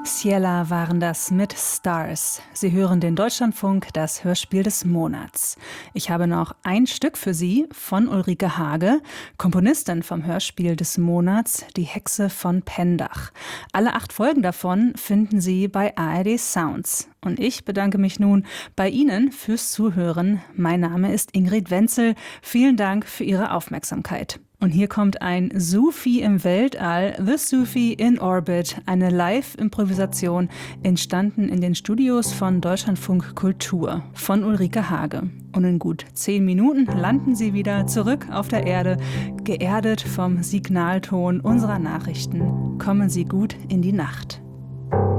Ciela waren das mit Stars. Sie hören den Deutschlandfunk, das Hörspiel des Monats. Ich habe noch ein Stück für Sie von Ulrike Hage, Komponistin vom Hörspiel des Monats, Die Hexe von Pendach. Alle 8 Folgen davon finden Sie bei ARD Sounds. Und ich bedanke mich nun bei Ihnen fürs Zuhören. Mein Name ist Ingrid Wenzel. Vielen Dank für Ihre Aufmerksamkeit. Und hier kommt ein Sufi im Weltall, The Sufi in Orbit, eine Live-Improvisation, entstanden in den Studios von Deutschlandfunk Kultur von Ulrike Hage. Und in gut 10 Minuten landen Sie wieder zurück auf der Erde, geerdet vom Signalton unserer Nachrichten. Kommen Sie gut in die Nacht.